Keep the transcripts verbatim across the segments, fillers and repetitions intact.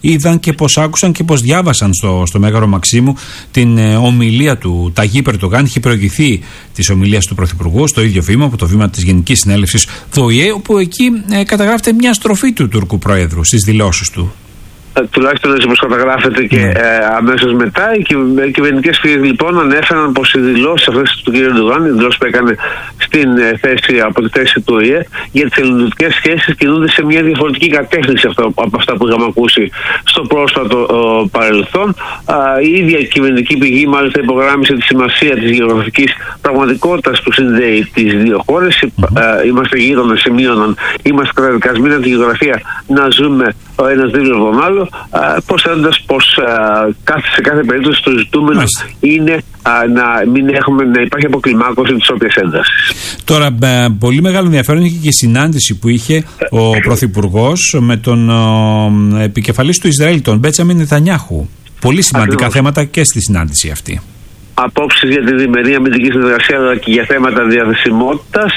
είδαν και πώς άκουσαν και πώς διάβασαν στο, στο Μέγαρο Μαξίμου την ε, ομιλία του Ταγί Ερντογάν. Είχε προηγηθεί της ομιλίας του Πρωθυπουργού στο ίδιο βήμα, από το βήμα της Γενικής Συνέλευσης του Ο Η Ε, όπου εκεί ε, καταγράφεται μια στροφή του Τούρκου Προέδρου στις δηλώσεις του. Τουλάχιστον έτσι όπως καταγράφεται και mm. ε, αμέσως μετά, οι κυβερνητικές φυγές λοιπόν ανέφεραν πως οι δηλώσεις αυτές του κ. Ερντογάν, οι δηλώσεις που έκανε στην ε, θέση, από τη θέση του Ο Η Ε για τις ελληνικές σχέσεις, κινούνται σε μια διαφορετική κατεύθυνση αυτό, από αυτά που είχαμε ακούσει στο πρόσφατο ο, παρελθόν. Α, η ίδια κυβερνητική πηγή μάλιστα υπογράμμισε τη σημασία της γεωγραφικής πραγματικότητας που συνδέει τις δύο χώρες. Mm-hmm. Ε, είμαστε γείτονες, σημείωναν, είμαστε καταδικασμένοι από τη γεωγραφία να ζούμε ο ένας δίπλα από τον άλλο, προσθέτοντας πως α, σε κάθε περίπτωση το ζητούμενο Μάλιστα. είναι α, να μην έχουμε, να υπάρχει αποκλιμάκωση της όποιας έντασης. Τώρα, ε, πολύ μεγάλο ενδιαφέρον είχε και η συνάντηση που είχε ο Πρωθυπουργός με τον ο, επικεφαλής του Ισραήλ, τον Μπέντσαμιν Νετανιάχου. Πολύ σημαντικά Ακριβώς. θέματα και στη συνάντηση αυτή. Απόψεις για τη διμερή αμυντική συνεργασία αλλά και για θέματα διαθεσιμότητας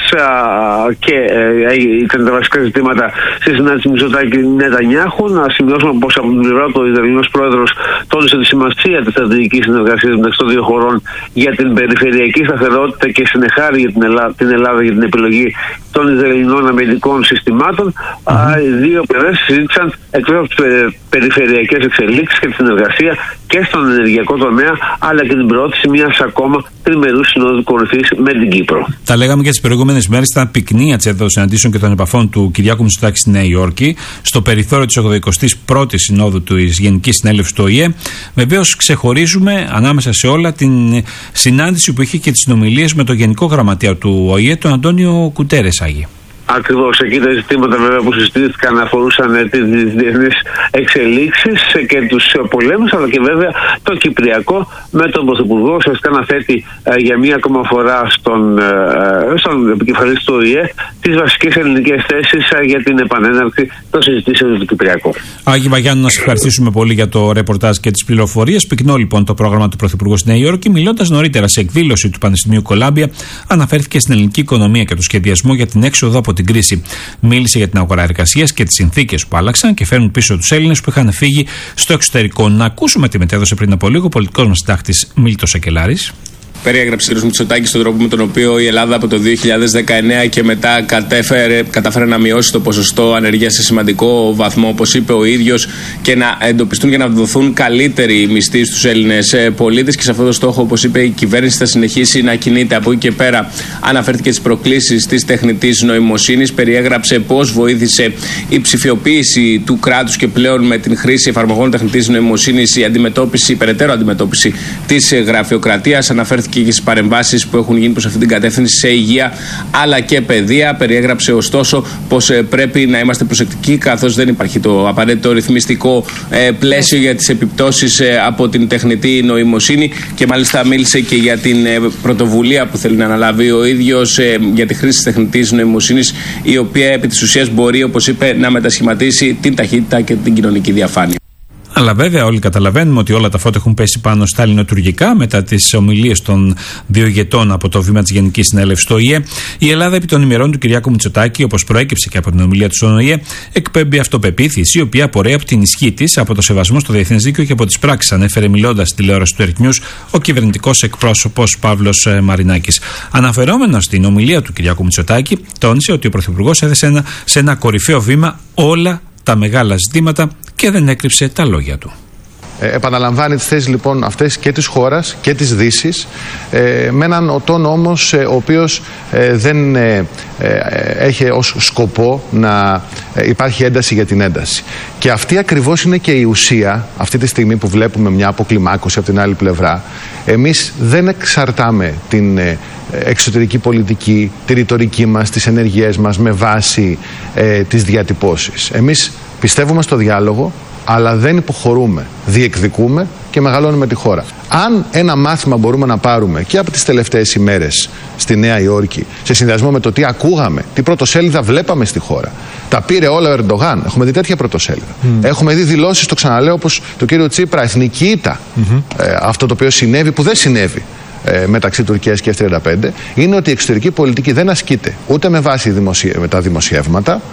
και ε, ήταν τα βασικά ζητήματα στη συνάντηση Μητσοτάκη Νετανιάχου. Να σημειώσουμε πως από την πλευρά του ο Ισραηλινός πρόεδρος τόνισε τη σημασία της στρατηγικής συνεργασίας μεταξύ των δύο χωρών για την περιφερειακή σταθερότητα και συνεχάρη για την Ελλάδα, την Ελλάδα για την επιλογή των Ισραηλινών αμυντικών συστημάτων. Mm-hmm. Οι δύο πλευρές συζήτησαν εκτός από τις περιφερειακές εξελίξεις και τη συνεργασία και στον ενεργειακό τομέα, αλλά και την προώθηση μιας ακόμα τριμερούς συνόδου κορυφής με την Κύπρο. Τα λέγαμε και τις προηγούμενες μέρες, ήταν πυκνή των συναντήσεων και των επαφών του Κυριάκου Μητσοτάκη στη Νέα Υόρκη, στο περιθώριο της ογδοηκοστής πρώτης Συνόδου της Γενικής Συνέλευσης του Ο Η Ε. Βεβαίως, ξεχωρίζουμε ανάμεσα σε όλα την συνάντηση που είχε και τις συνομιλίες με τον Γενικό Γραμματέα του Ο Η Ε, τον Αντώνιο Κουτέρες, Άγη. Ακριβώς, εκεί τα ζητήματα βέβαια που συζητήθηκαν αφορούσαν τις διεθνείς εξελίξεις και τους πολέμους, αλλά και βέβαια το Κυπριακό, με τον Πρωθυπουργό ουσιαστικά να θέτει ε, για μία ακόμα φορά στον, ε, στον επικεφαλής του Ο Η Ε τις βασικές ελληνικές θέσεις ε, για την επανέναρξη των συζητήσεων του Κυπριακού. Άγη Βαγιάννου, να σας ευχαριστήσουμε πολύ για το ρεπορτάζ και τις πληροφορίες. Πυκνό λοιπόν το πρόγραμμα του Πρωθυπουργού στη Νέα Υόρκη. Μιλώντας νωρίτερα σε εκδήλωση του Πανεπιστημίου Κολάμπια, αναφέρθηκε στην ελληνική οικονομία και το σχεδιασμό για την έξοδο από την κρίση. Μίλησε για την αγορά εργασίας και τις συνθήκες που άλλαξαν και φέρνουν πίσω τους Έλληνες που είχαν φύγει στο εξωτερικό. Να ακούσουμε τι μετέδωσε πριν από λίγο ο πολιτικός μας συντάκτης Μίλτος Σακελάρης. Περιέγραψε ο κ. Μητσοτάκης τον τρόπο με τον οποίο η Ελλάδα από το δύο χιλιάδες δεκαεννέα και μετά κατέφερε, κατάφερε να μειώσει το ποσοστό ανεργίας σε σημαντικό βαθμό, όπως είπε ο ίδιος, και να εντοπιστούν και να δοθούν καλύτεροι μισθοί στους Έλληνες πολίτες. Και σε αυτό το στόχο, όπως είπε, η κυβέρνηση θα συνεχίσει να κινείται. Από εκεί και πέρα, αναφέρθηκε στις προκλήσεις της τεχνητής νοημοσύνης. Περιέγραψε πώς βοήθησε η ψηφιοποίηση του κράτους και πλέον με την χρήση εφαρμογών τεχνητής νοημοσύνης η αντιμετώπιση, η περαιτέρω αντιμετώπιση της γραφειοκρατίας. Αναφέρθηκε και στις παρεμβάσεις που έχουν γίνει προς αυτή την κατεύθυνση σε υγεία αλλά και παιδεία. Περιέγραψε ωστόσο πως πρέπει να είμαστε προσεκτικοί, καθώς δεν υπάρχει το απαραίτητο ρυθμιστικό πλαίσιο για τις επιπτώσεις από την τεχνητή νοημοσύνη, και μάλιστα μίλησε και για την πρωτοβουλία που θέλει να αναλάβει ο ίδιος για τη χρήση της τεχνητής νοημοσύνης, η οποία επί της ουσίας μπορεί, όπως είπε, να μετασχηματίσει την ταχύτητα και την κοινωνική διαφάνεια. Αλλά βέβαια όλοι καταλαβαίνουμε ότι όλα τα φώτα έχουν πέσει πάνω στα ελληνοτουρκικά μετά τις ομιλίες των δύο ηγετών από το βήμα της Γενικής Συνέλευσης του Ο Η Ε. Η Ελλάδα, επί των ημερών του Κυριάκου Μητσοτάκη, όπως προέκυψε και από την ομιλία του στον Ο Η Ε, εκπέμπει αυτοπεποίθηση, η οποία απορρέει από την ισχύ της, από το σεβασμό στο διεθνές δίκαιο και από τις πράξεις, ανέφερε μιλώντας στη τηλεόραση του Earth News ο κυβερνητικός εκπρόσωπος Παύλος Μαρινάκης. Αναφερόμενος στην ομιλία του Κυριάκου Μητσοτάκη, τόνισε ότι ο Πρωθυπουργός έθεσε ένα, σε ένα κορυφαίο βήμα όλα τα μεγάλα ζητήματα και δεν έκρυψε τα λόγια του. Ε, επαναλαμβάνει τις θέσεις λοιπόν αυτές και της χώρας και της Δύσης, ε, με έναν τόνο όμως ε, ο οποίος ε, δεν ε, ε, έχει ως σκοπό να ε, υπάρχει ένταση για την ένταση. Και αυτή ακριβώς είναι και η ουσία αυτή τη στιγμή που βλέπουμε μια αποκλιμάκωση από την άλλη πλευρά. Εμείς δεν εξαρτάμε την ε, εξωτερική πολιτική, τη ρητορική μας, τις ενεργειές μας με βάση ε, τις διατυπώσεις. Εμείς πιστεύουμε στο διάλογο, αλλά δεν υποχωρούμε, διεκδικούμε και μεγαλώνουμε τη χώρα. Αν ένα μάθημα μπορούμε να πάρουμε και από τις τελευταίες ημέρες στη Νέα Υόρκη, σε συνδυασμό με το τι ακούγαμε, τι πρωτοσέλιδα βλέπαμε στη χώρα, τα πήρε όλα ο Ερντογάν. Έχουμε δει τέτοια πρωτοσέλιδα. Mm. Έχουμε δει δηλώσεις, το ξαναλέω, όπως του κύριου Τσίπρα, εθνική ήττα. Mm-hmm. Ε, αυτό το οποίο συνέβη, που δεν συνέβη ε, μεταξύ Τουρκίας και εφ τριάντα πέντε, είναι ότι η εξωτερική πολιτική δεν ασκείται ούτε με βάση δημοσιε... με τα δημοσιεύματα,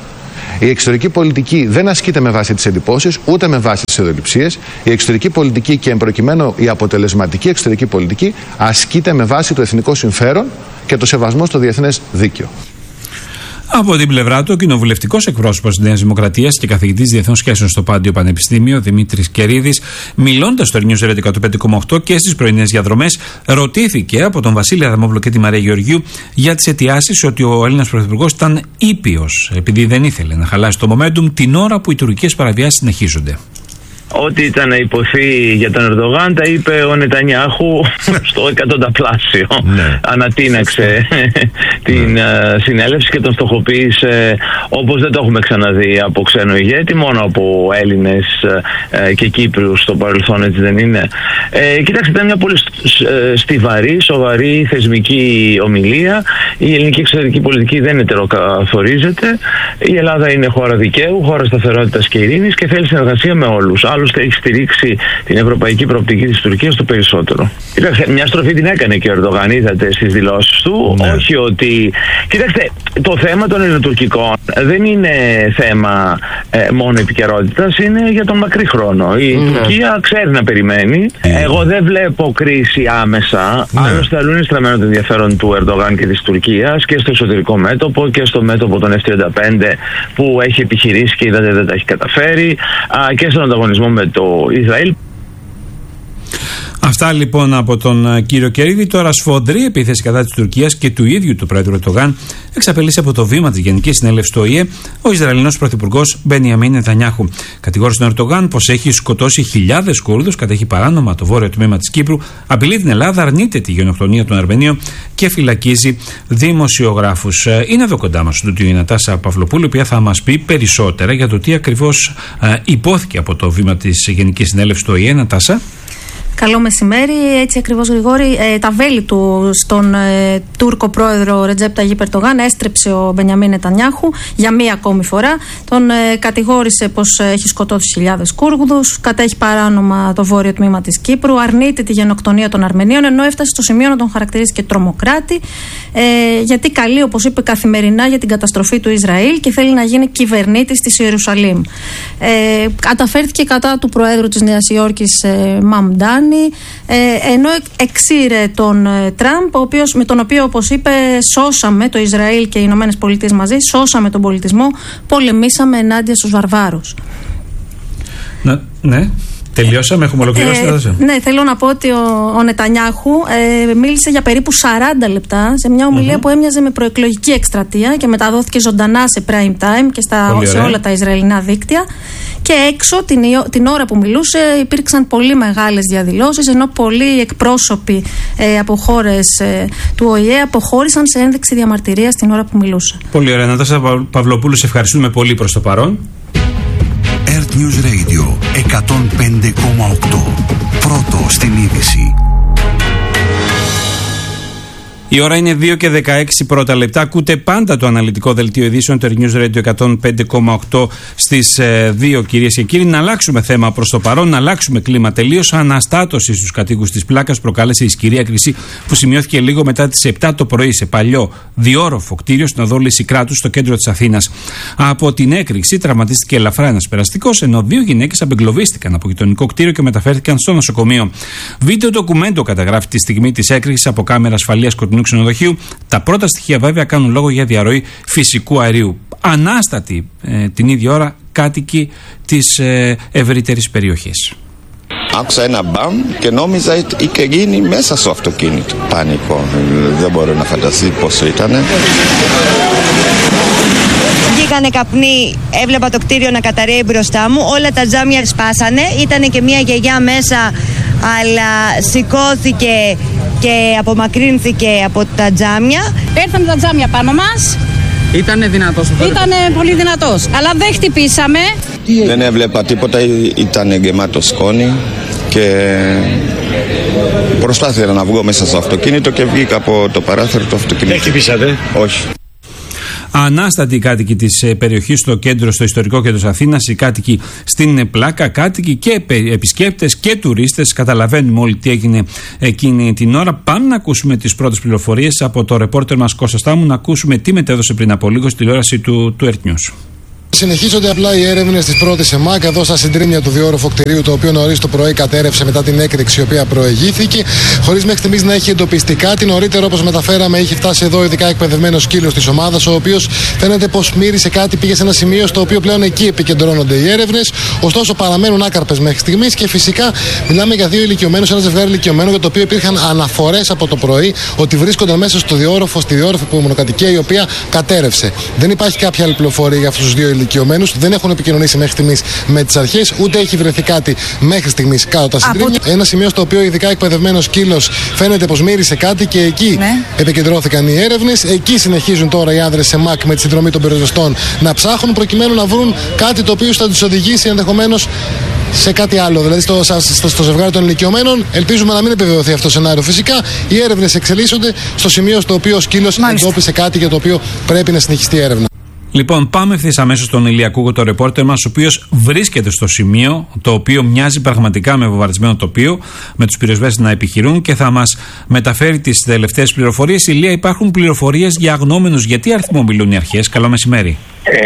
Η εξωτερική πολιτική δεν ασκείται με βάση τις εντυπώσεις, ούτε με βάση τις ιδεολειψίες. Η εξωτερική πολιτική και εμπροκειμένου η αποτελεσματική εξωτερική πολιτική ασκείται με βάση το εθνικό συμφέρον και το σεβασμό στο διεθνές δίκαιο. Από την πλευρά του, ο κοινοβουλευτικός εκπρόσωπος της Νέας Δημοκρατίας και καθηγητής διεθνών σχέσεων στο Πάντιο Πανεπιστήμιο, Δημήτρης Κερίδης, μιλώντας στο News Radio εκατόν πέντε κόμμα οκτώ και στις πρωινές διαδρομές, ρωτήθηκε από τον Βασίλη Αδαμόπουλο και τη Μαρία Γεωργίου για τις αιτιάσεις ότι ο Έλληνας Πρωθυπουργός ήταν ήπιος, επειδή δεν ήθελε να χαλάσει το momentum την ώρα που οι τουρκικές παραβιάσεις συνεχίζονται. Ό,τι ήταν να υποθεί για τον Ερντογάν τα είπε ο Νετανιάχου στο εκατονταπλάσιο. Ναι. Ανατείναξε την ναι. uh, συνέλευση και τον στοχοποίησε όπως δεν το έχουμε ξαναδεί από ξένο ηγέτη, μόνο από Έλληνες uh, και Κύπριους στο παρελθόν, έτσι δεν είναι? Ε, κοιτάξτε, ήταν μια πολύ στιβαρή, σοβαρή θεσμική ομιλία. Η ελληνική εξωτερική πολιτική δεν ετεροκαθορίζεται. Η Ελλάδα είναι χώρα δικαίου, χώρα σταθερότητας και ειρήνης και θέλει συνεργασία με όλους. Άλλωστε έχει στηρίξει την ευρωπαϊκή προοπτική της Τουρκίας το περισσότερο. Κοιτάξτε, μια στροφή την έκανε και ο Ερντογάν, είδατε στις δηλώσεις του. Ναι. Όχι ότι... Κοιτάξτε, το θέμα των ελληνοτουρκικών δεν είναι θέμα ε, μόνο επικαιρότητας, είναι για τον μακρύ χρόνο. Η ναι. Τουρκία ξέρει να περιμένει. Ναι. Εγώ δεν βλέπω κρίση άμεσα. Ναι. Άλλωστε, αλλού είναι στραμμένο το ενδιαφέρον του Ερντογάν και της Τουρκίας και στο εσωτερικό μέτωπο και στο μέτωπο των εφ τριάντα πέντε που έχει επιχειρήσει και είδατε δεν τα έχει καταφέρει, α, και στον ανταγωνισμό με το Ισραήλ. Αυτά λοιπόν από τον κύριο Κερίδη. Τώρα, σφοδρή επίθεση κατά της Τουρκίας και του ίδιου του πρόεδρου Ερντογάν εξαπελύσει από το βήμα της Γενικής Συνέλευσης του Ο Η Ε ο Ισραηλινός πρωθυπουργός Μπενιαμίν Νετανιάχου. Κατηγόρησε τον Ερντογάν πως έχει σκοτώσει χιλιάδες Κούρδους, κατέχει παράνομα το βόρειο τμήμα της Κύπρου, απειλεί την Ελλάδα, αρνείται τη γενοκτονία των Αρμενίων και φυλακίζει δημοσιογράφους. Είναι εδώ κοντά μας στο η Νατάσα Παυλοπούλου, η οποία θα μας πει περισσότερα για το τι ακριβώς ε, υπόθηκε από το βήμα της Γενικής Συνέλευσης του Ο Η Ε. Νατάσα. Καλό μεσημέρι. Έτσι ακριβώς, Γρηγόρη. Ε, τα βέλη του στον ε, Τούρκο πρόεδρο Ρετζέπ Ταγίπ Ερντογάν έστρεψε ο Μπενιαμίν Νετανιάχου για μία ακόμη φορά. Τον ε, κατηγόρησε πως έχει σκοτώσει χιλιάδες Κούρδους, κατέχει παράνομα το βόρειο τμήμα της Κύπρου, αρνείται τη γενοκτονία των Αρμενίων, ενώ έφτασε στο σημείο να τον χαρακτηρίσει και τρομοκράτη, ε, γιατί καλεί, όπως είπε, καθημερινά για την καταστροφή του Ισραήλ και θέλει να γίνει κυβερνήτης της Ιερουσαλήμ. Ε, καταφέρθηκε κατά του προέδρου της Νέας Υόρκης, ε, Μαμντάν. Ε, ενώ εξήρε τον ε, Τραμπ, ο οποίος, με τον οποίο, όπως είπε, σώσαμε το Ισραήλ και οι Ηνωμένες Πολιτείες μαζί, σώσαμε τον πολιτισμό, πολεμήσαμε ενάντια στους βαρβάρους. Να, ναι. Τελειώσαμε, έχουμε ολοκληρώσει. Ε, ναι, θέλω να πω ότι ο, ο Νετανιάχου ε, μίλησε για περίπου σαράντα λεπτά σε μια ομιλία mm-hmm. που έμοιαζε με προεκλογική εκστρατεία και μεταδόθηκε ζωντανά σε prime time και στα, σε όλα τα Ισραηλινά δίκτυα. Και έξω την, την ώρα που μιλούσε υπήρξαν πολύ μεγάλες διαδηλώσεις, ενώ πολλοί εκπρόσωποι ε, από χώρες ε, του Ο Η Ε αποχώρησαν σε ένδειξη διαμαρτυρίας την ώρα που μιλούσε. Πολύ ωραία. Νατάσα Παυλοπούλου, σε ευχαριστούμε πολύ προς το παρόν. Earth News Radio εκατόν πέντε κόμμα οκτώ. Πρώτο στην είδηση. Η ώρα είναι δύο και δεκαέξι πρώτα λεπτά. Ακούτε πάντα το αναλυτικό δελτίο ειδήσεων του Earth News Radio εκατόν πέντε κόμμα οκτώ στις δύο, κυρίες και κύριοι. Να αλλάξουμε θέμα προς το παρόν, να αλλάξουμε κλίμα τελείως. Αναστάτωση στους κατοίκους της Πλάκας προκάλεσε ισχυρή έκρηξη που σημειώθηκε λίγο μετά τις επτά το πρωί σε παλιό διόροφο κτίριο στην οδό Λυσικράτου στο κέντρο της Αθήνας. Από την έκρηξη τραυματίστηκε ελαφρά ένας περαστικός, ενώ δύο γυναίκες απεγκλωβίστηκαν από γειτονικό κτίριο και μεταφέρθηκαν στο νοσοκομείο. Βίντεο ντοκουμέντο καταγράφει τη στιγμή της έκρηξης από κάμερα ασφαλείας σκοτεινού ξενοδοχείου. Τα πρώτα στοιχεία βέβαια κάνουν λόγο για διαρροή φυσικού αερίου. Ανάστατοι ε, την ίδια ώρα κάτοικοι της ε, ευρύτερης περιοχής. Άκουσα ένα μπαμ και νόμιζα είχε γίνει μέσα στο αυτοκίνητο. Πανικό. Δεν μπορώ να φανταστεί πόσο ήτανε. Βγήκανε καπνοί, έβλεπα το κτίριο να καταρρέει μπροστά μου, όλα τα τζάμια σπάσανε, ήτανε και μια γιαγιά μέσα, αλλά σηκώθηκε και απομακρύνθηκε από τα τζάμια. Έρθανε τα τζάμια πάνω μας. Ήτανε δυνατός. Ήτανε πολύ δυνατός, αλλά δεν χτυπήσαμε. Δεν έβλεπα τίποτα, ήταν γεμάτο σκόνη και προσπάθησα να βγω μέσα στο αυτοκίνητο και βγήκα από το παράθυρο του αυτοκίνητου. Δεν χτυπήσατε? Όχι. Ανάστατοι κάτοικοι της περιοχής στο κέντρο, στο ιστορικό κέντρο της Αθήνας, οι κάτοικοι στην Πλάκα, κάτοικοι και επισκέπτες και τουρίστες. Καταλαβαίνουμε όλοι τι έγινε εκείνη την ώρα. Πάμε να ακούσουμε τις πρώτες πληροφορίες από το ρεπόρτερ μας Κώστα Στάμου, να ακούσουμε τι μετέδωσε πριν από λίγο στη τηλεόραση του, του Earth News. Συνεχίζονται απλά οι έρευνες της πρώτης ΕΜΑΚ εδώ στα συντρίμμια του διόρροφου κτηρίου, το οποίο νωρίς το πρωί κατέρευσε μετά την έκρηξη η οποία προηγήθηκε, χωρίς μέχρι στιγμής να έχει εντοπιστεί κάτι. Νωρίτερα, όπως μεταφέραμε, είχε φτάσει εδώ ειδικά εκπαιδευμένος σκύλος της ομάδας, ο οποίος φαίνεται πως μύρισε κάτι, πήγε σε ένα σημείο στο οποίο πλέον εκεί επικεντρώνονται οι έρευνες. Ωστόσο, παραμένουν άκαρπες μέχρι στιγμής και φυσικά μιλάμε για δύο ηλικιωμένους, ένα ζευγάρι ηλικιωμένων, για το οποίο υπήρχαν αναφορές από το πρωί ότι βρίσκονταν μέσα στο διόρροφο, στη διόρροφη μονοκατοικία η οποία κατέρευσε. Δεν υπάρχει κάποια άλλη πληροφορία για αυτούς τους δύο ηλικιωμένους. Δεν έχουν επικοινωνήσει μέχρι στιγμής με τις αρχές, ούτε έχει βρεθεί κάτι μέχρι στιγμής κάτω τα συντρίμμια. Από... Ένα σημείο στο οποίο ειδικά εκπαιδευμένος σκύλος φαίνεται πως μύρισε κάτι και εκεί ναι. επικεντρώθηκαν οι έρευνες. Εκεί συνεχίζουν τώρα οι άνδρες ΕΜΑΚ με τη συνδρομή των πυροσβεστών να ψάχνουν προκειμένου να βρουν κάτι το οποίο θα τους οδηγήσει ενδεχομένως σε κάτι άλλο, δηλαδή στο, στο, στο ζευγάρι των ηλικιωμένων. Ελπίζουμε να μην επιβεβαιωθεί αυτό το σενάριο. Φυσικά, οι έρευνες εξελίσσονται στο σημείο στο οποίο ο σκύλος εντόπισε κάτι για το οποίο πρέπει να συνεχιστεί η έρευνα. Λοιπόν, πάμε ευθύς αμέσως στον Ηλία Κούγο, το ρεπόρτερ μας, ο οποίος βρίσκεται στο σημείο, το οποίο μοιάζει πραγματικά με βομβαρδισμένο τοπίο, με τους πυροσβέστες να επιχειρούν και θα μας μεταφέρει τις τελευταίες πληροφορίες. Ηλία, υπάρχουν πληροφορίες για αγνώμενους. Γιατί αριθμό μιλούν οι αρχές? Καλό μεσημέρι.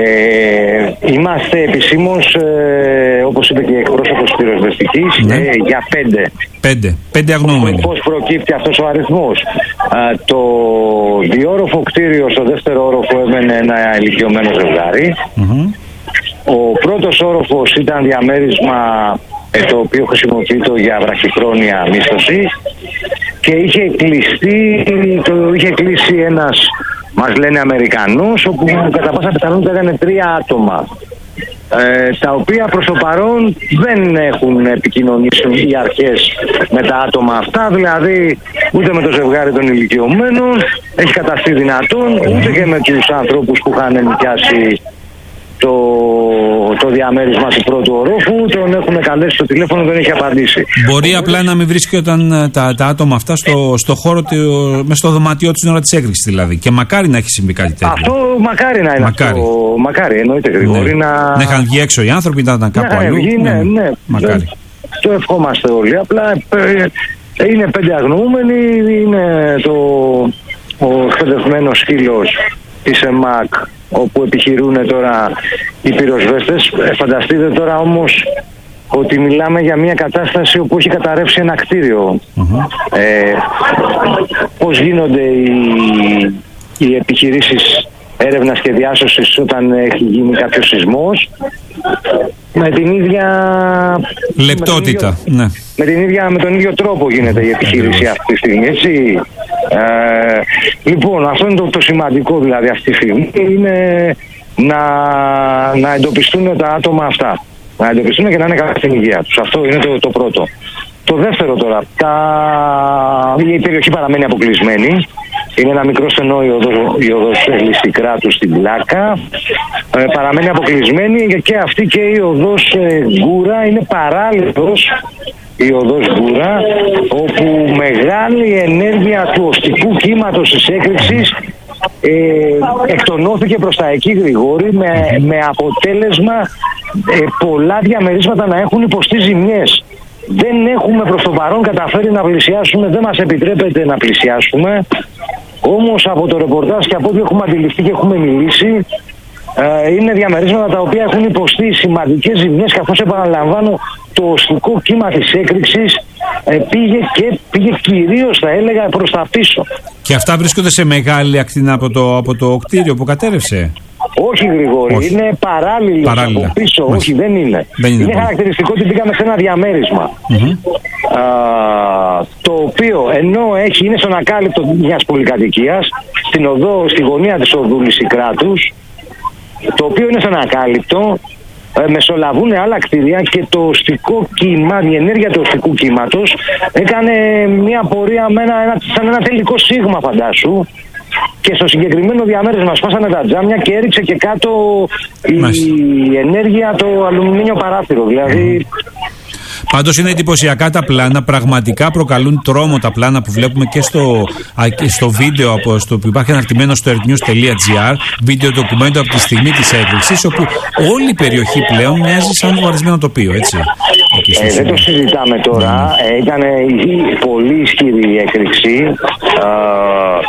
Ε, είμαστε επισήμως, ε, όπως είπε και η εκπρόσωπος πυροσβεστικής, ναι. ε, για πέντε. Πέντε. Πέντε αγνώμενοι. Πώς προκύπτει αυτός ο αριθμός? Ε, το διόρροφο κτίριο στο δεύτερο όροφο έμενε ένα ηλικιωμένο ζευγάρι. Mm-hmm. Ο πρώτος όροφος ήταν διαμέρισμα ε, το οποίο χρησιμοποιείται για βραχυχρόνια μίσθωση και είχε κλειστεί, το είχε κλείσει ένας, μας λένε, Αμερικανός, όπου κατά πάσα πιθανότητα ήταν τρία άτομα, ε, τα οποία προς το παρόν δεν έχουν επικοινωνήσει οι αρχές με τα άτομα αυτά, δηλαδή ούτε με το ζευγάρι των ηλικιωμένων έχει καταστεί δυνατόν, ούτε και με τους ανθρώπους που είχαν νοικιάσει το, το διαμέρισμα του πρώτου ορόφου. Τον έχουν καλέσει στο τηλέφωνο, δεν έχει απαντήσει. Μπορεί απλά να μην βρίσκονταν τα, τα άτομα αυτά στο, στο χώρο, μες στο δωμάτιό του την ώρα της έκρηξης δηλαδή. Και μακάρι να έχει συμβεί κάτι τέτοιο. Αυτό μακάρι να είναι. Μακάρι, αυτό, μακάρι εννοείται γρήγορη. Ναι. Να... να είχαν βγει έξω οι άνθρωποι, να ήταν κάπου ναι, αλλού. Βγει, ναι, ναι, ναι. Μακάρι. Το ευχόμαστε όλοι. Απλά είναι πέντε αγνοούμενοι, είναι το, ο εκπαιδευμένος σκύλος της ΕΜΑΚ, όπου επιχειρούν τώρα οι πυροσβέστες. Φανταστείτε τώρα όμως ότι μιλάμε για μια κατάσταση όπου έχει καταρρεύσει ένα κτίριο. Mm-hmm. Ε, πώς γίνονται οι, οι επιχειρήσεις έρευνας και διάσωσης όταν έχει γίνει κάποιος σεισμός? Με την ίδια λεπτότητα, με τον ίδιο, ναι. με, την ίδια, με τον ίδιο τρόπο γίνεται η επιχείρηση αυτή τη στιγμή, έτσι. Ε, λοιπόν, αυτό είναι το, το σημαντικό δηλαδή αυτή τη στιγμή, είναι να, να εντοπιστούν τα άτομα αυτά. Να εντοπιστούν και να είναι καλά στην υγεία τους. Αυτό είναι το, το πρώτο. Το δεύτερο τώρα, τα... η περιοχή παραμένει αποκλεισμένη. Είναι ένα μικρό στενό η οδός, η οδός Λυσικράτου στην Πλάκα. Ε, παραμένει αποκλεισμένη και αυτή και η οδός ε, Γκούρα είναι παράλληλος, η οδός Γκούρα, όπου μεγάλη ενέργεια του οστικού κύματος της έκρηξης ε, εκτονώθηκε προς τα εκεί, Γρηγόρη, με, με αποτέλεσμα ε, πολλά διαμερίσματα να έχουν υποστεί ζημιές. Δεν έχουμε προς το παρόν καταφέρει να πλησιάσουμε, δεν μας επιτρέπεται να πλησιάσουμε. Όμως από το ρεπορτάζ και από ό,τι έχουμε αντιληφθεί και έχουμε μιλήσει, ε, είναι διαμερίσματα τα οποία έχουν υποστεί σημαντικές ζημιές, καθώς, επαναλαμβάνω, το οστικό κύμα της έκρηξης ε, πήγε και πήγε κυρίως, θα έλεγα, προς τα πίσω. Και αυτά βρίσκονται σε μεγάλη ακτίνα από το, από το κτίριο που κατέρευσε? Όχι, Γρηγόρη, όχι. Είναι παράλληλο από πίσω. Όχι, όχι δεν είναι. Δεν είναι, είναι χαρακτηριστικό ότι πήγαμε σε ένα διαμέρισμα. Mm-hmm. Α, το οποίο ενώ έχει, είναι στον ακάλυπτο μιας πολυκατοικίας, στην οδό, στη γωνία της οδού Λυσικράτους, το οποίο είναι στον ακάλυπτο, ε, μεσολαβούν άλλα κτίρια και το οστικό κύμα, η ενέργεια του οστικού κύματος έκανε μια πορεία με ένα, ένα, σαν ένα τελικό σίγμα, φαντάσου. Και στο συγκεκριμένο διαμέρισμα σπάσανε τα τζάμια και έριξε και κάτω η, η ενέργεια το αλουμινίο παράθυρο. Δηλαδή. Πάντως είναι εντυπωσιακά τα πλάνα, πραγματικά προκαλούν τρόμο τα πλάνα που βλέπουμε και στο, στο βίντεο από, στο, που υπάρχει αναρτημένο στο earthnews.gr, βίντεο ντοκουμέντο από τη στιγμή της έκρηξης, όπου όλη η περιοχή πλέον μοιάζει σαν βομβαρδισμένο τοπίο, έτσι. Ε, δεν το συζητάμε τώρα. Mm. Ε, ήταν πολύ ισχυρή η έκρηξη.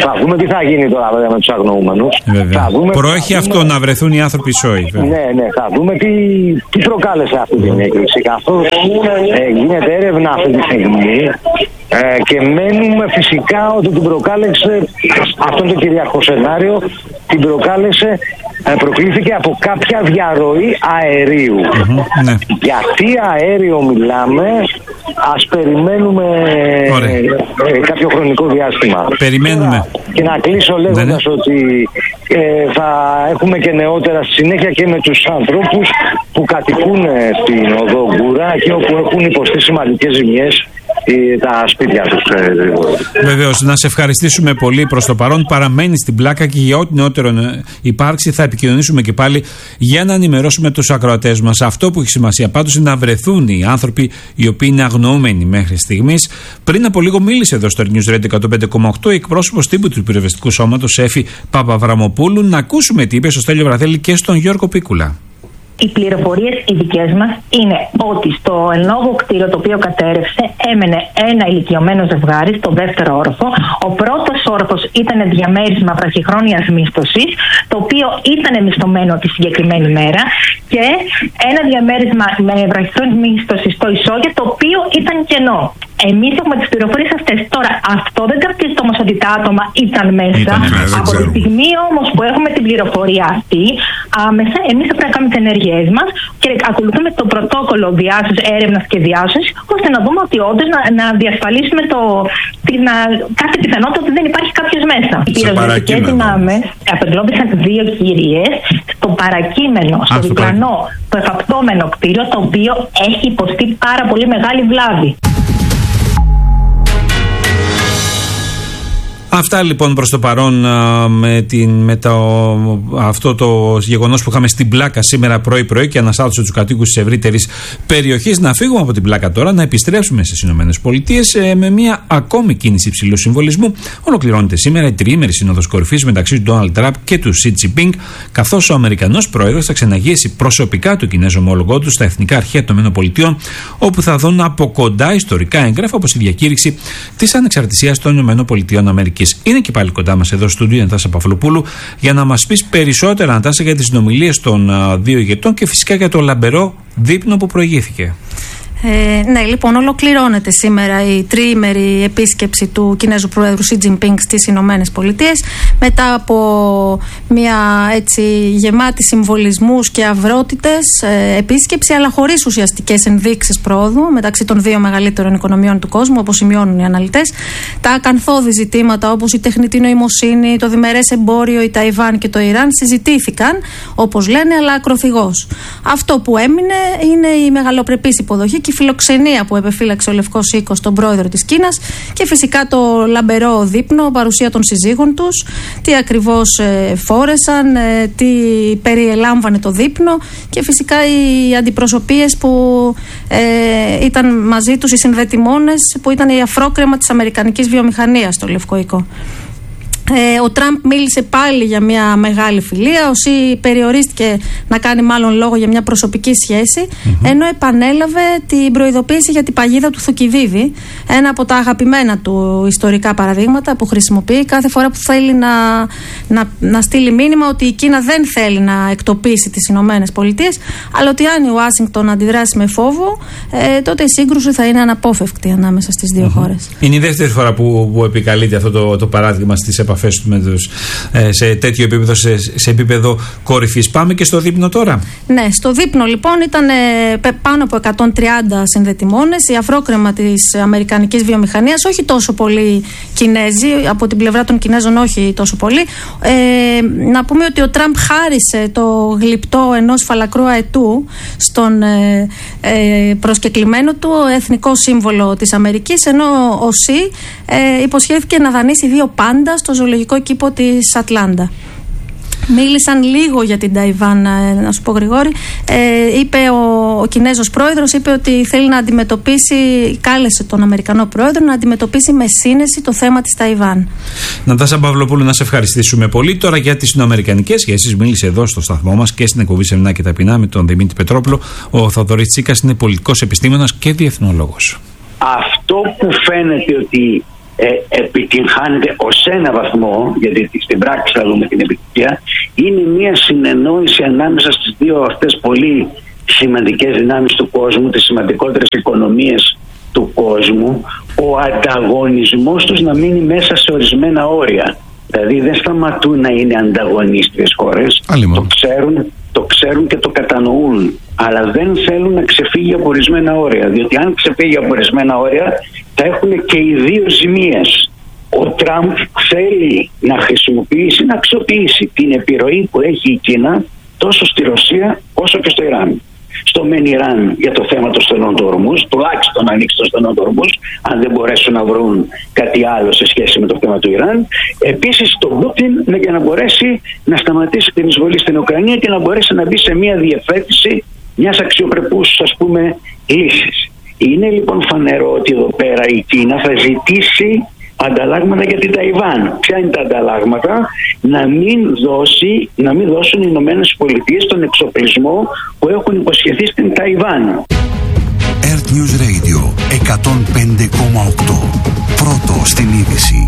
Θα δούμε τι θα γίνει τώρα βέβαια με τους αγνοούμενους. Θα δούμε, Προέχει θα αυτό δούμε... να βρεθούν οι άνθρωποι σόοι. Ναι, ναι, θα δούμε τι, τι προκάλεσε αυτή την έκρηξη. Καθώς ε, γίνεται έρευνα αυτή τη στιγμή ε, και μένουμε φυσικά ότι την προκάλεσε, αυτό το κυριακό σενάριο, την προκάλεσε, ε, προκλήθηκε από κάποια διαρροή αερίου. Mm-hmm, ναι. Γιατί αέριο μιλάμε, ας περιμένουμε ε, κάποιο χρονικό διάστημα. Περιμένουμε. Και να κλείσω λέγοντας ναι, ναι. ότι ε, θα έχουμε και νεότερα στη συνέχεια και με τους ανθρώπους που κατοικούν στην οδό Γκούρα και όπου έχουν υποστεί σημαντικές ζημιές τα σπίτια τους. Βεβαίως, να σε ευχαριστήσουμε πολύ προς το παρόν. Παραμένει στην πλάκα και για ό,τι νεότερο υπάρξει θα επικοινωνήσουμε και πάλι για να ενημερώσουμε τους ακροατές μας. Αυτό που έχει σημασία πάντως είναι να βρεθούν οι άνθρωποι οι οποίοι είναι αγνοούμενοι μέχρι στιγμής. Πριν από λίγο μίλησε εδώ στο News Radio εκατόν πέντε κόμμα οκτώ η εκπρόσωπος τύπου του πυροσβεστικού σώματος Εφη Παπαβραμοπούλου. Να ακούσουμε τι είπε στο Στέλιο Βραδέλη και στον Γιώργο Πίκουλα. Οι πληροφορίες οι δικές μας είναι ότι στο εν λόγω κτίριο το οποίο κατέρευσε έμενε ένα ηλικιωμένο ζευγάρι στο δεύτερο όροφο. Ο πρώτος όροφος ήταν διαμέρισμα βραχυχρόνιας μίσθωσης, το οποίο ήταν μισθωμένο τη συγκεκριμένη μέρα, και ένα διαμέρισμα με βραχυχρόνιας μίσθωσης στο ισόγειο, το οποίο ήταν κενό. Εμείς έχουμε τις πληροφορίες αυτές. Τώρα, αυτό δεν κρατήσει όμως ότι τα άτομα ήταν μέσα. Ήτανε, από τη στιγμή όμως που έχουμε την πληροφορία αυτή, άμεσα εμείς θα πρέπει να κάνουμε τις ενέργειές μας και ακολουθούμε το πρωτόκολλο διάσωσης, έρευνας και διάσωσης, ώστε να δούμε ότι όντως να, να διασφαλίσουμε το, την, να, κάθε πιθανότητα ότι δεν υπάρχει κάποιος μέσα. Οι πυροσβεστικές δυνάμεις απεγκλώβησαν δύο κυρίες στο παρακείμενο, στο διπλανό, το εφαπτώμενο κτίριο, το οποίο έχει υποστεί πάρα πολύ μεγάλη βλάβη. Αυτά λοιπόν προς το παρόν με, την, με το, αυτό το γεγονός που είχαμε στην πλάκα σήμερα πρωί-πρωί και αναστάτωσε τους κατοίκους της ευρύτερης περιοχής. Να φύγουμε από την πλάκα τώρα, να επιστρέψουμε στις Ηνωμένες Πολιτείες με μια ακόμη κίνηση υψηλού συμβολισμού. Ολοκληρώνεται σήμερα η τριήμερη σύνοδος κορυφής μεταξύ του Ντόναλντ Τραμπ και του Σι Τζινπίνγκ, καθώς ο Αμερικανός πρόεδρος θα ξεναγήσει προσωπικά του Κινέζο ομόλογό του στα εθνικά αρχεία των ΗΠΑ, όπου θα δουν από κοντά ιστορικά έγγραφα όπως η διακήρυξη της ανεξαρτησίας των ΗΠΑ. Είναι και πάλι κοντά μας εδώ στο στούντιο η Νατάσα Παυλοπούλου για να μας πεις περισσότερα, Νατάσα, για τις συνομιλίες των α, δύο ηγετών και φυσικά για το λαμπερό δείπνο που προηγήθηκε. Ε, ναι, λοιπόν, ολοκληρώνεται σήμερα η τριήμερη επίσκεψη του Κινέζου Προέδρου Σι Τζινπίνγκ στις Ηνωμένες Πολιτείες, μετά από μια έτσι γεμάτη συμβολισμούς και αυρότητες ε, επίσκεψη, αλλά χωρίς ουσιαστικές ενδείξεις πρόοδου μεταξύ των δύο μεγαλύτερων οικονομιών του κόσμου, όπως σημειώνουν οι αναλυτές. Τα ακανθώδη ζητήματα όπως η τεχνητή νοημοσύνη, το διμερές εμπόριο, η Ταϊβάν και το Ιράν συζητήθηκαν, όπως λένε, αλλά ακροθυγώς. Αυτό που έμεινε είναι η μεγαλοπρεπής υποδοχή και η φιλοξενία που επεφύλαξε ο Λευκός Οίκος τον πρόεδρο της Κίνας και φυσικά το λαμπερό δείπνο, παρουσία των συζύγων τους, τι ακριβώς ε, φόρεσαν, ε, τι περιελάμβανε το δείπνο και φυσικά οι αντιπροσωπείες που ε, ήταν μαζί τους, οι συνδετημόνες που ήταν η αφρόκρεμα της αμερικανικής βιομηχανίας στο Λευκό Οίκο. Ε, ο Τραμπ μίλησε πάλι για μια μεγάλη φιλία, ο Σι περιορίστηκε να κάνει μάλλον λόγο για μια προσωπική σχέση, mm-hmm. ενώ επανέλαβε την προειδοποίηση για την παγίδα του Θουκυδίδη, ένα από τα αγαπημένα του ιστορικά παραδείγματα που χρησιμοποιεί κάθε φορά που θέλει να, να, να στείλει μήνυμα ότι η Κίνα δεν θέλει να εκτοπίσει τις Ηνωμένες Πολιτείες, αλλά ότι αν η Ουάσιγκτον αντιδράσει με φόβο, ε, τότε η σύγκρουση θα είναι αναπόφευκτη ανάμεσα στις δύο mm-hmm. χώρες. Είναι η δεύτερη φορά που, που επικαλείται αυτό το, το παράδειγμα στις επαφές με τους, ε, σε τέτοιο επίπεδο, σε, σε επίπεδο κορυφής. Πάμε και στο δείπνο τώρα. Ναι, στο δείπνο λοιπόν ήταν ε, πάνω από εκατόν τριάντα συνδετημόνες, η αφρόκρεμα της αμερικανικής βιομηχανίας, όχι τόσο πολύ Κινέζοι, από την πλευρά των Κινέζων όχι τόσο πολύ. Ε, να πούμε ότι ο Τραμπ χάρισε το γλυπτό ενός φαλακρού αετού στον ε, ε, προσκεκλημένο του, εθνικό σύμβολο της Αμερικής, ενώ ο Σι ε, υποσχέθηκε να δανείσει δύο πάντα στο ζωολογικό κήπο της Ατλάντα. Μίλησαν λίγο για την Ταϊβάν, να σου πω Γρηγόρη. Ε, είπε ο, ο Κινέζος πρόεδρος είπε ότι θέλει να αντιμετωπίσει, κάλεσε τον Αμερικανό πρόεδρο να αντιμετωπίσει με σύνεση το θέμα της Ταϊβάν. Νατάσα Παυλοπούλου, να σε ευχαριστήσουμε πολύ. Τώρα για τις ινοαμερικανικές σχέσεις μίλησε εδώ στο σταθμό μας και στην εκπομπή Σεμνά και Ταπεινά με τον Δημήτρη Πετρόπουλο. Ο Θοδωρής Τσίκας είναι πολιτικός επιστήμονας και διεθνολόγος. Αυτό που φαίνεται ότι ε, επιτυγχάνεται ως ένα βαθμό, γιατί στην πράξη θα δούμε την επιτυχία, είναι μια συνεννόηση ανάμεσα στις δύο αυτές πολύ σημαντικές δυνάμεις του κόσμου, τις σημαντικότερες οικονομίες του κόσμου, ο ανταγωνισμός τους να μείνει μέσα σε ορισμένα όρια. Δηλαδή δεν σταματούν να είναι ανταγωνίστριες χώρες, το ξέρουν, το ξέρουν και το κατανοούν, αλλά δεν θέλουν να ξεφύγει από ορισμένα όρια, διότι αν ξεφύγει από ορισμένα όρια θα έχουν και οι δύο ζημίες. Ο Τραμπ θέλει να χρησιμοποιήσει, να αξιοποιήσει την επιρροή που έχει η Κίνα τόσο στη Ρωσία όσο και στο Ιράν. Στο μεν Ιράν για το θέμα των στενών του Ορμούζ, τουλάχιστον να ανοίξει το στενό του Ορμούζ, αν δεν μπορέσουν να βρουν κάτι άλλο σε σχέση με το θέμα του Ιράν. Επίσης τον Πούτιν για να μπορέσει να σταματήσει την εισβολή στην Ουκρανία και να μπορέσει να μπει σε μια διευθέτηση μιας αξιοπρεπούς, ας πούμε, λύσης. Είναι λοιπόν φανερό ότι εδώ πέρα η Κίνα θα ζητήσει ανταλλάγματα για την Ταϊβάν. Ποια είναι τα ανταλλάγματα? Να μην, δώσει, να μην δώσουν οι Ηνωμένες Πολιτείες τον εξοπλισμό που έχουν υποσχεθεί στην Ταϊβάν. Earth News Radio εκατόν πέντε κόμμα οκτώ. Πρώτο στην είδηση.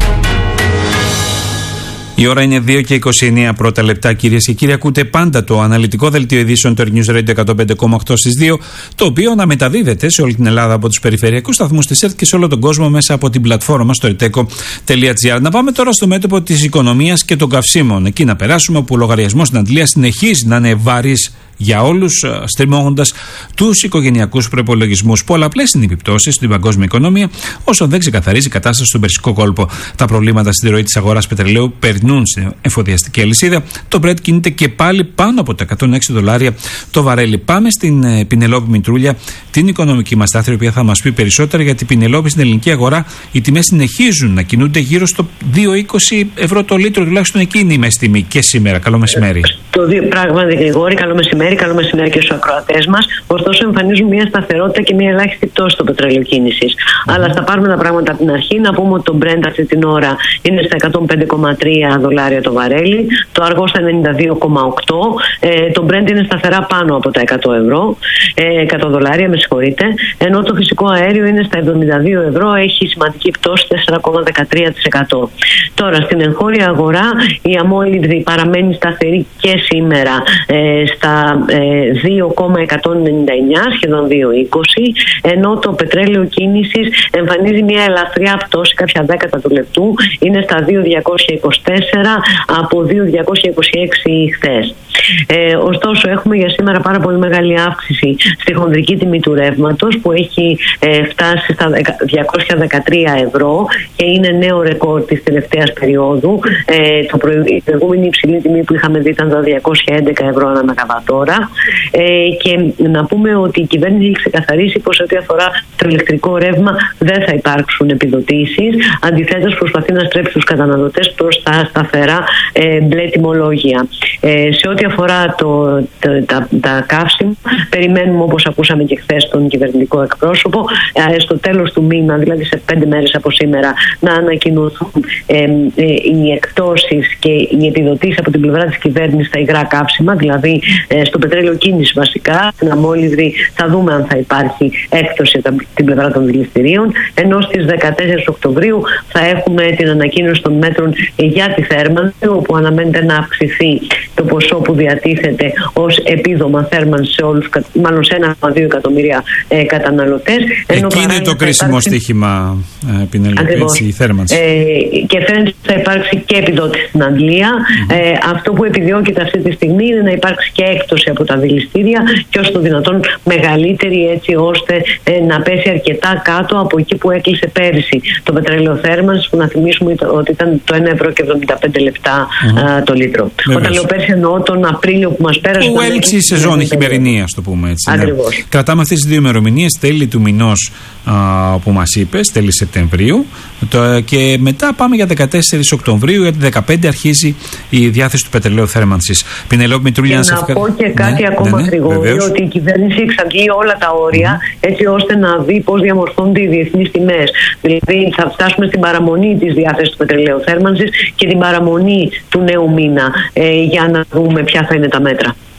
Η ώρα είναι δύο και είκοσι εννέα πρώτα λεπτά, κυρίες και κύριοι. Ακούτε πάντα το αναλυτικό δελτίο ειδήσεων του Earth News Radio εκατόν πέντε κόμμα οκτώ στις δύο, το οποίο αναμεταδίδεται σε όλη την Ελλάδα από τους περιφερειακούς σταθμούς της ΕΡΤ και σε όλο τον κόσμο μέσα από την πλατφόρμα μας στο ερτέκο τελεία τζι άρ. Να πάμε τώρα στο μέτωπο της οικονομίας και των καυσίμων. Εκεί να περάσουμε, όπου ο λογαριασμός στην Αντλία συνεχίζει να είναι βαρύς για όλους, στριμώγοντας τους οικογενειακούς προϋπολογισμούς. Πολλαπλές είναι οι επιπτώσεις στην παγκόσμια οικονομία, όσο δεν ξεκαθαρίζει η κατάσταση στον Περσικό κόλπο. Τα προβλήματα στη ροή της αγοράς πετρελαίου περνούν στην εφοδιαστική αλυσίδα. Το Brent κινείται και πάλι πάνω από τα εκατόν έξι δολάρια το βαρέλι. Πάμε στην ε, Πινελόπη Μητρούλια, την οικονομική μας στάθρη, η οποία θα μας πει περισσότερα, γιατί η Πινελόπη στην ελληνική αγορά οι τιμές συνεχίζουν να κινούνται γύρω στο δύο είκοσι ευρώ το λίτρο, τουλάχιστον εκείνη η μέση τιμή και σήμερα. Καλό μεσημέρι. Το δύο πράγματι, Γρηγόρη, καλό μεσημέρι. Καλό μεσημέρι και στους ακροατές μας. Ωστόσο, εμφανίζουν μια σταθερότητα και μια ελάχιστη πτώση στο πετρέλαιο κίνησης. Mm-hmm. Αλλά θα πάρουμε τα πράγματα από την αρχή. Να πούμε ότι το Brent αυτή την ώρα είναι στα εκατόν πέντε κόμμα τρία δολάρια το βαρέλι, το αργό στα ενενήντα δύο κόμμα οκτώ. Ε, το Brent είναι σταθερά πάνω από τα εκατό ευρώ, ε, εκατό δολάρια, με συγχωρείτε. Ενώ το φυσικό αέριο είναι στα εβδομήντα δύο ευρώ, έχει σημαντική πτώση τέσσερα κόμμα δεκατρία τοις εκατό. Τώρα, στην εγχώρια αγορά, η αμόλυδη παραμένει σταθερή και σήμερα ε, στα δύο κόμμα εκατόν ενενήντα εννιά, σχεδόν δύο είκοσι, ενώ το πετρέλαιο κίνησης εμφανίζει μια ελαφριά πτώση, κάποια δέκατα του λεπτού, είναι στα δύο χιλιάδες διακόσια είκοσι τέσσερα από δύο χιλιάδες διακόσια είκοσι έξι χθες. Ε, ωστόσο, έχουμε για σήμερα πάρα πολύ μεγάλη αύξηση στη χονδρική τιμή του ρεύματος, που έχει ε, φτάσει στα διακόσια δεκατρία ευρώ και είναι νέο ρεκόρ της τελευταίας περίοδου. Ε, το προ... Η προηγούμενη υψηλή τιμή που είχαμε δει ήταν τα διακόσια έντεκα ευρώ ανά μεγαβατόρα. Ε, και να πούμε ότι η κυβέρνηση έχει ξεκαθαρίσει πως ό,τι αφορά το ηλεκτρικό ρεύμα δεν θα υπάρξουν επιδοτήσεις. Αντιθέτως, προσπαθεί να στρέψει τους καταναλωτές προς τα σταθερά ε, μπλε τιμολόγια. Ε, σε ό,τι αφορά το, το, τα, τα καύσιμα, περιμένουμε, όπως ακούσαμε και χθες τον κυβερνητικό εκπρόσωπο, ε, στο τέλος του μήνα, δηλαδή σε πέντε μέρες από σήμερα, να ανακοινωθούν ε, ε, οι εκπτώσεις και οι επιδοτήσεις από την πλευρά της κυβέρνησης στα υγρά καύσιμα, δηλαδή ε, στο πετρέλαιο κίνηση βασικά, στην αμόλυδη θα δούμε αν θα υπάρχει έκπτωση από την πλευρά των δηληστηρίων, ενώ στις δεκατέσσερις Οκτωβρίου θα έχουμε την ανακοίνωση των μέτρων για τη θέρμανση, όπου αναμένεται να αυξηθεί το ποσό που διατίθεται ως επίδομα θέρμανση σε όλους, μάλλον σε ένα κόμμα δύο εκατομμύρια ε, καταναλωτές. Εκεί είναι το κρίσιμο υπάρξει... στοίχημα, ε, Πινελόπη, έτσι, η θέρμανση. Ε, και φαίνεται ότι θα υπάρξει και επιδότηση στην Αγγλία. Mm-hmm. Ε, αυτό που επιδιώκεται αυτή τη στιγμή είναι να υπάρξει και έκπτωση από τα δηληστήρια και όσο το δυνατόν μεγαλύτερη, έτσι ώστε ε, να πέσει αρκετά κάτω από εκεί που έκλεισε πέρυσι το πετρέλαιο θέρμανσης, που να θυμίσουμε ότι ήταν το ένα ευρώ και εβδομήντα πέντε λεπτά mm-hmm. α, το λίτρο. Βεβαίως. Όταν λέω πέρυσι εννοώ τον Απρίλιο που μας πέρασε. Που έλξει η σεζόν, η χειμερινή, ας το πούμε έτσι. Ακριβώς. Ναι. Κρατάμε αυτές τις δύο ημερομηνίες, τέλη του μηνός α, που μας είπες, τέλη Σεπτεμβρίου, το, και μετά πάμε για δεκατέσσερις Οκτωβρίου, γιατί δεκαπέντε αρχίζει η διάθεση του πετρελαίου θέρμανσης. Πινελόπη Μητρούλια, να ευχα... πω και κάτι ναι, ακόμα ναι, ναι, γρήγορο, ότι η κυβέρνηση εξαντλεί όλα τα όρια mm-hmm. έτσι ώστε να δει πώς διαμορφώνονται οι διεθνείς τιμές. Δηλαδή θα φτάσουμε στην παραμονή της διάθεσης του πετρελαίου θέρμανσης και την παραμονή του νέου μήνα ε, για να δούμε ποια θα είναι τα μέτρα.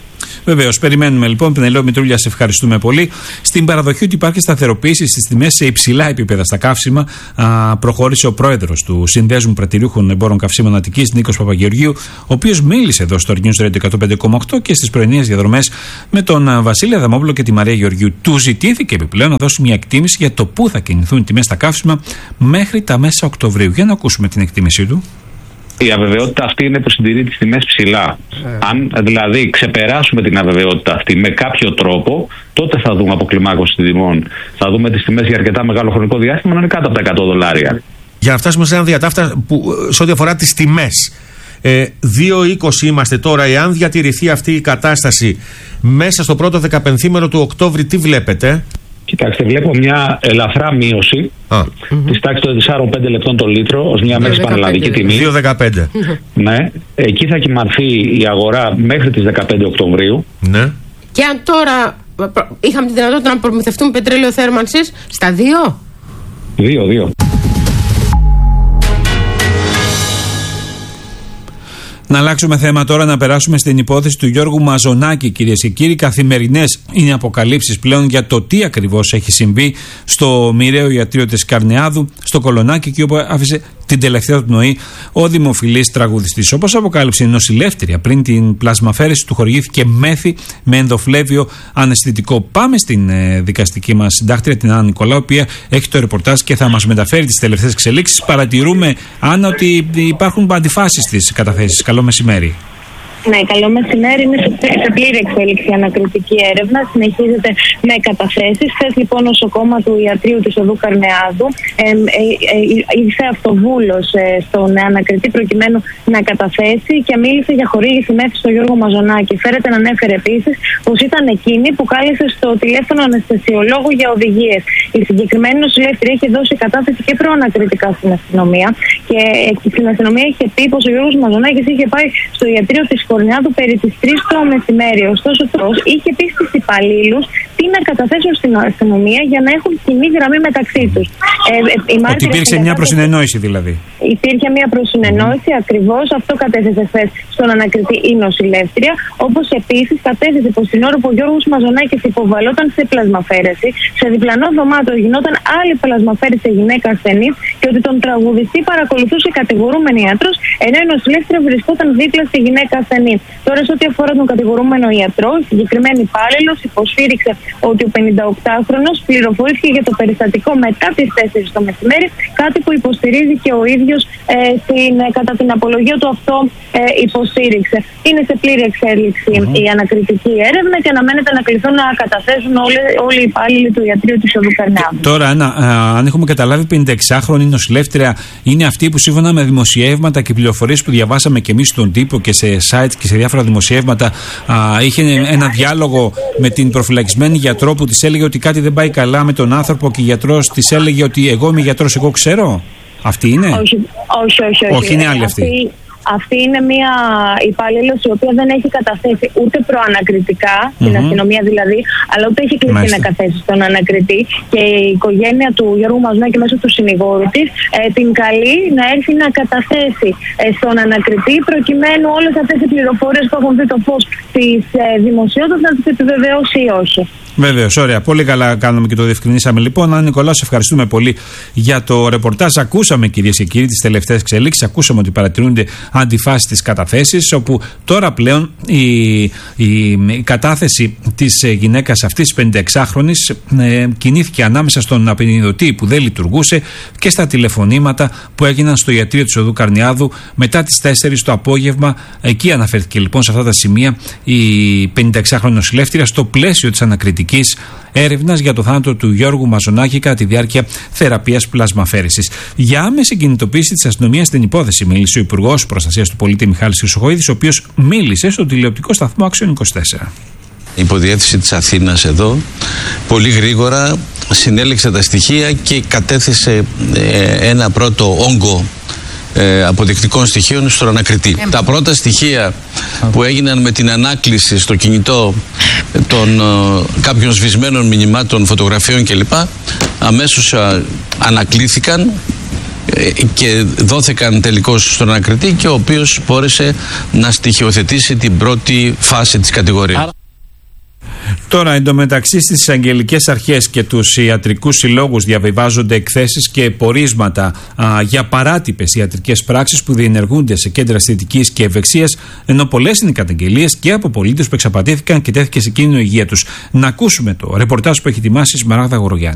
Βεβαίως, περιμένουμε λοιπόν. Πενελαιό Μητρούλια, σε ευχαριστούμε πολύ. Στην παραδοχή ότι υπάρχει σταθεροποίηση στις τιμές σε υψηλά επίπεδα στα καύσιμα, α, προχώρησε ο πρόεδρος του Συνδέσμου Πρατηριούχων Εμπόρων Καυσίμων Αττικής, Νίκος Παπαγεωργίου, ο οποίος μίλησε εδώ στο News Radio εκατόν πέντε κόμμα οκτώ και στις πρωινές διαδρομές με τον Βασίλη Αδαμόπουλο και τη Μαρία Γεωργίου. Του ζητήθηκε επιπλέον να δώσει μια εκτίμηση για το πού θα κινηθούν οι τιμές στα καύσιμα μέχρι τα μέσα Οκτωβρίου. Για να ακούσουμε την εκτίμησή του. Η αβεβαιότητα αυτή είναι που συντηρεί τις τιμές ψηλά. Ε. Αν δηλαδή ξεπεράσουμε την αβεβαιότητα αυτή με κάποιο τρόπο, τότε θα δούμε αποκλιμάκωση των τιμών. Θα δούμε τις τιμές για αρκετά μεγάλο χρονικό διάστημα να είναι κάτω από τα εκατό δολάρια. Για να φτάσουμε σε ένα διατάφτα που, σε ό,τι αφορά τις τιμές. Ε, δύο είκοσι είμαστε τώρα. Εάν διατηρηθεί αυτή η κατάσταση μέσα στο πρώτο δεκαπενθήμερο του Οκτώβρη, τι βλέπετε? Κοιτάξτε, βλέπω μια ελαφρά μείωση mm-hmm. της τάξης των τεσσάρων πέντε λεπτών το λίτρο ως μια μέση πανελλαδική τιμή. δύο δεκαπέντε. Ναι, εκεί θα κυμανθεί η αγορά μέχρι τις δεκαπέντε Οκτωβρίου. Ναι. Και αν τώρα είχαμε τη δυνατότητα να προμηθευτούμε πετρέλαιο θέρμανσης στα δύο. Δύο, δύο. Να αλλάξουμε θέμα τώρα, να περάσουμε στην υπόθεση του Γιώργου Μαζονάκη, κυρίες και κύριοι. Καθημερινές είναι αποκαλύψεις πλέον για το τι ακριβώς έχει συμβεί στο μοιραίο ιατρείο της Καρνεάδου, στο Κολονάκι, εκεί όπου άφησε την τελευταία του πνοή ο δημοφιλής τραγουδιστής. Όπως αποκάλυψε η νοσηλεύτρια, πριν την πλασμαφέρεση του χορηγήθηκε μέθη με ενδοφλέβιο αναισθητικό. Πάμε στην ε, δικαστική μας συντάκτρια, την Άννα Νικολάου, η οποία έχει το ρεπορτάζ και θα μας μεταφέρει τις τελευταίες εξελίξεις. Παρατηρούμε, Άννα, ότι υπάρχουν αντιφάσεις στις καταθέσεις. Καλό μεσημέρι. Ναι, καλό μεσημέρι. Είναι σε πλήρη εξέλιξη η ανακριτική έρευνα. Συνεχίζεται με καταθέσεις. Χθες λοιπόν νοσοκόμα του ιατρείου της οδού Καρνεάδου ε, ε, ε, ήρθε αυτοβούλος ε, στον ανακριτή προκειμένου να καταθέσει και μίλησε για χορήγηση μέθη στον Γιώργο Μαζονάκη. Φέρεται να ανέφερε επίσης πως ήταν εκείνη που κάλεσε στο τηλέφωνο αναισθησιολόγου για οδηγίες. Η συγκεκριμένη νοσηλεύτρια έχει δώσει κατάθεση και προανακριτικά στην αστυνομία και ε, στην αστυνομία είχε πει πως ο Γιώργος Μαζονάκης είχε πάει στο ιατρείο της Κορνεάδου περί τις τρεις το μεσημέρι. Ωστόσο, αυτός είχε πει στους υπαλλήλους τι να καταθέσουν στην αστυνομία για να έχουν κοινή γραμμή μεταξύ τους. Ε, ε, Ότι υπήρξε μια προσυνεννόηση δηλαδή. Υπήρχε μια προσυνεννόηση, ακριβώς αυτό κατέθεσε χθες στον ανακριτή η νοσηλεύτρια. Όπως επίσης κατέθεσε πως την ώρα που ο Γιώργος Μαζονάκης υποβαλόταν σε πλασμαφέρεση, σε διπλανό δωμάτιο γινόταν άλλη πλασμαφέρεση σε γυναίκα ασθενή και ότι τον τραγουδιστή παρακολουθούσε κατηγορούμενη ιατρός, ενώ η νοσηλεύτρια βρισκόταν δίπλα στη γυναίκα ασθενή. Τώρα, σε ό,τι αφορά τον κατηγορούμενο ιατρό, η συγκεκριμένη υπάλληλος υποστήριξε ότι ο πενηνταοκτάχρονος πληροφορήθηκε για το περιστατικό μετά τις τέσσερις το μεσημέρι, κάτι που υποστηρίζει και ο ίδιος ε, στην, ε, κατά την απολογία του αυτό ε, υποστήριξε. Είναι σε πλήρη εξέλιξη mm-hmm. η ανακριτική έρευνα και αναμένεται να κληθούν να καταθέσουν όλοι, όλοι οι υπάλληλοι του ιατρείου της οδού Καρνεάδου. Τώρα, Άννα, αν έχουμε καταλάβει, πενηνταεξάχρονη νοσηλεύτρια είναι αυτή που σύμφωνα με δημοσιεύματα και πληροφορίες που διαβάσαμε και εμείς στον τύπο και σε sites και σε διάφορα δημοσιεύματα, α, είχε ένα διάλογο με την προφυλακισμένη γιατρό που της έλεγε ότι κάτι δεν πάει καλά με τον άνθρωπο και η γιατρός της έλεγε ότι εγώ είμαι γιατρός, εγώ ξέρω. Αυτή είναι? Όχι, όχι, όχι. όχι. όχι είναι άλλη αυτή. αυτή. Αυτή είναι μια υπάλληλος η οποία δεν έχει καταθέσει ούτε προανακριτικά, mm-hmm. στην αστυνομία δηλαδή, αλλά ούτε έχει κληθεί να καταθέσει στον ανακριτή. Και η οικογένεια του Γιώργου Μαζονάκη μέσω του συνηγόρου της ε, την καλεί να έρθει να καταθέσει ε, στον ανακριτή, προκειμένου όλες αυτές οι πληροφορίες που έχουν δει το φως της ε, δημοσιότητας να τις επιβεβαιώσει ή όχι. Βεβαίως, ωραία. Πολύ καλά κάνουμε και το διευκρινίσαμε. Λοιπόν, Άννα Νικολάου, σε ευχαριστούμε πολύ για το ρεπορτάζ. Ακούσαμε, κυρίες και κύριοι, τις τελευταίες εξελίξεις. Ακούσαμε ότι παρατηρούνται αντιφάσεις στις καταθέσεις, όπου τώρα πλέον η, η, η κατάθεση της γυναίκας αυτής, της πενηνταεξάχρονης, ε, κινήθηκε ανάμεσα στον απεινιδωτή που δεν λειτουργούσε και στα τηλεφωνήματα που έγιναν στο ιατρείο της οδού Καρνεάδου μετά τις τέσσερις το απόγευμα. Εκεί αναφέρθηκε λοιπόν σε αυτά τα σημεία η πενηνταεξάχρονη νοσηλεύτρια στο πλαίσιο της ανακριτικής έρευνας για το θάνατο του Γιώργου Μαζονάκη κατά τη διάρκεια θεραπείας πλασμαφέρεσης. Για άμεση κινητοποίηση της αστυνομίας στην υπόθεση μίλησε ο Υπουργός Προστασίας του Πολίτη Μιχάλης Χρυσοχοΐδης, ο οποίος μίλησε στο τηλεοπτικό σταθμό Άξιον είκοσι τέσσερα. Η υποδιεύθυνση της Αθήνας εδώ πολύ γρήγορα συνέλεξε τα στοιχεία και κατέθεσε ε, ένα πρώτο όγκο ε, αποδεικτικών στοιχείων στον ανακριτή. Ε, τα πρώτα στοιχεία που έγιναν με την ανάκληση στο κινητό των ε, κάποιων σβησμένων μηνυμάτων, φωτογραφιών κλπ. Αμέσως ε, ανακλήθηκαν ε, και δόθηκαν τελικώς στον ανακριτή, και ο οποίος μπόρεσε να στοιχειοθετήσει την πρώτη φάση της κατηγορίας. Τώρα, εντωμεταξύ στις αγγελικές αρχές και τους ιατρικούς συλλόγους διαβιβάζονται εκθέσεις και πορίσματα α, για παράτυπες ιατρικές πράξεις που διενεργούνται σε κέντρα αισθητικής και ευεξίας, ενώ πολλές είναι οι καταγγελίες και από πολίτες που εξαπατήθηκαν και τέθηκε σε κίνδυνο η υγεία τους. Να ακούσουμε το ρεπορτάζ που έχει ετοιμάσει η Σμαράγδα Γορογιάννη.